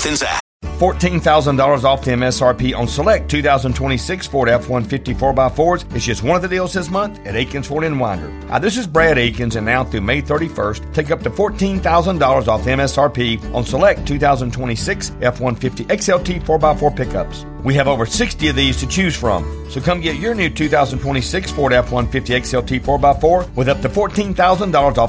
Athens app. $14,000 off the MSRP on select 2026 Ford F-150 4x4s is just one of the deals this month at Aikens Ford in Winder. This is Brad Aikens, and now through May 31st, take up to $14,000 off the MSRP on select 2026 F-150 XLT 4x4 pickups. We have over 60 of these to choose from. So come get your new 2026 Ford F-150 XLT 4x4 with up to $14,000 off